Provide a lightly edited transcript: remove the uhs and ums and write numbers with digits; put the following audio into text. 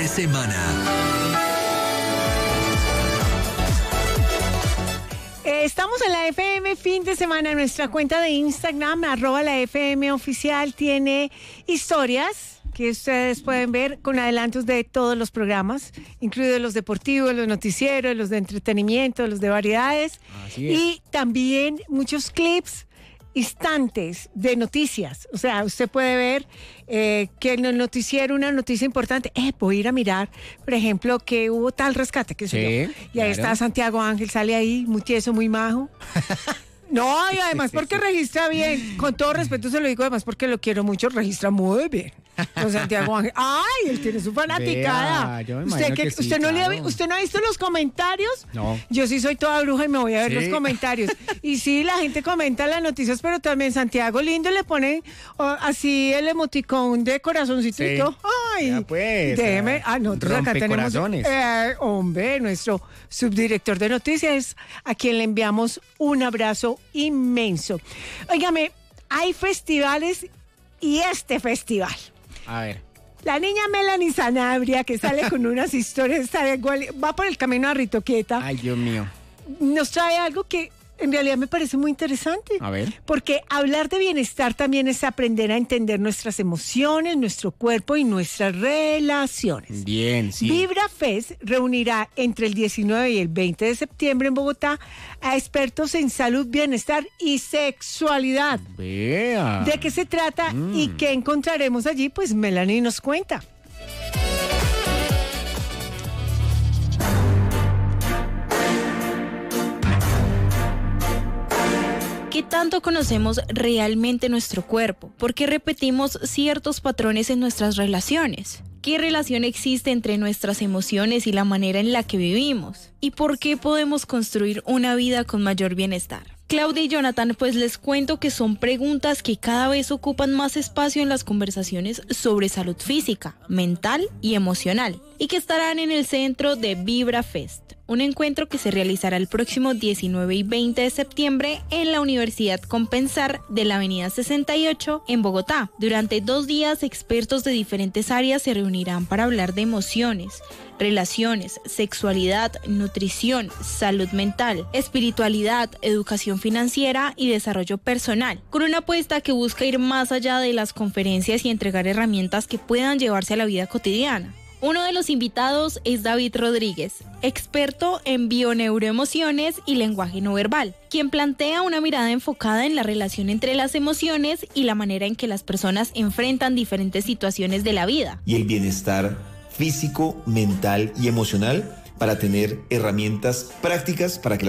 Semana. Estamos en la FM fin de semana. Nuestra cuenta de Instagram, @la FM oficial, tiene historias que ustedes pueden ver con adelantos de todos los programas, incluidos los deportivos, los noticieros, los de entretenimiento, los de variedades. Así es. Y también muchos clips, instantes de noticias. O sea, usted puede ver que en el noticiero una noticia importante, voy a ir a mirar, por ejemplo, que hubo tal rescate, qué sé yo. Y ahí está Santiago Ángel, sale ahí, muy tieso, muy majo. No, y además porque registra bien, con todo respeto se lo digo, además porque lo quiero mucho, registra muy bien. Con Santiago Ángel. ¡Ay! Él tiene su fanaticada. Vea, yo me imagino que sí, ¿Usted claro. ¿Usted no ha visto los comentarios? No. Yo sí soy toda bruja y me voy a ver ¿Sí? los comentarios. Y sí, la gente comenta las noticias, pero también Santiago lindo le pone así el emoticón de corazoncito Sí. y todo. ¡Ay! Ya pues, Déjeme. Nosotros acá tenemos. rompecorazones. Hombre, nuestro subdirector de noticias, a quien le enviamos un abrazo inmenso. Óigame, hay festivales y este festival. A ver. La niña Melanie Sanabria, que sale con unas historias, va por el camino a Ritoqueta, Ay, Dios mío. nos trae algo que en realidad me parece muy interesante. A ver. Porque hablar de bienestar también es aprender a entender nuestras emociones, nuestro cuerpo y nuestras relaciones. Bien, sí. Vibra Fest reunirá entre el 19 y el 20 de septiembre en Bogotá a expertos en salud, bienestar y sexualidad. Vea. ¿De qué se trata y qué encontraremos allí? Pues Melanie nos cuenta. ¿Qué tanto conocemos realmente nuestro cuerpo? ¿Por qué repetimos ciertos patrones en nuestras relaciones? ¿Qué relación existe entre nuestras emociones y la manera en la que vivimos? ¿Y por qué podemos construir una vida con mayor bienestar? Claudia y Jonathan, pues les cuento que son preguntas que cada vez ocupan más espacio en las conversaciones sobre salud física, mental y emocional, y que estarán en el centro de Vibra Fest, un encuentro que se realizará el próximo 19 y 20 de septiembre en la Universidad Compensar de la Avenida 68 en Bogotá. Durante 2 días, expertos de diferentes áreas se reunirán para hablar de emociones, relaciones, sexualidad, nutrición, salud mental, espiritualidad, educación financiera y desarrollo personal, con una apuesta que busca ir más allá de las conferencias y entregar herramientas que puedan llevarse a la vida cotidiana. Uno de los invitados es David Rodríguez, experto en bioneuroemociones y lenguaje no verbal, quien plantea una mirada enfocada en la relación entre las emociones y la manera en que las personas enfrentan diferentes situaciones de la vida. Y el bienestar físico, mental y emocional para tener herramientas prácticas para que